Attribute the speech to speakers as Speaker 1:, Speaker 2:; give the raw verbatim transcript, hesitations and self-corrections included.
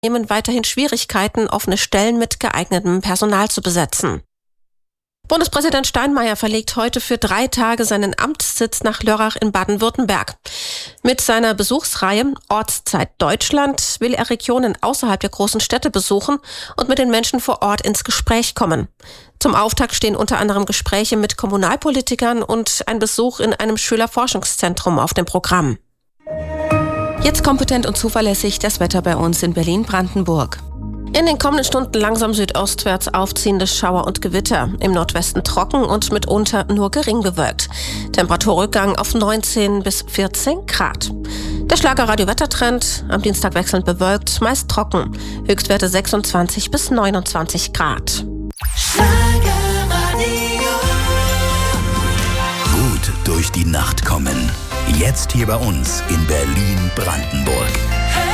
Speaker 1: Unternehmen weiterhin Schwierigkeiten, offene Stellen mit geeignetem Personal zu besetzen. Bundespräsident Steinmeier verlegt heute für drei Tage seinen Amtssitz nach Lörrach in Baden-Württemberg. Mit seiner Besuchsreihe Ortszeit Deutschland will er Regionen außerhalb der großen Städte besuchen und mit den Menschen vor Ort ins Gespräch kommen. Zum Auftakt stehen unter anderem Gespräche mit Kommunalpolitikern und ein Besuch in einem Schülerforschungszentrum auf dem Programm. Jetzt kompetent und zuverlässig das Wetter bei uns in Berlin-Brandenburg. In den kommenden Stunden langsam südostwärts aufziehende Schauer und Gewitter. Im Nordwesten trocken und mitunter nur gering bewölkt. Temperaturrückgang auf neunzehn bis vierzehn Grad. Der Schlager-Radio-Wettertrend: am Dienstag wechselnd bewölkt, meist trocken. Höchstwerte sechsundzwanzig bis neunundzwanzig Grad.
Speaker 2: Gut durch die Nacht kommen. Jetzt hier bei uns in Berlin-Brandenburg.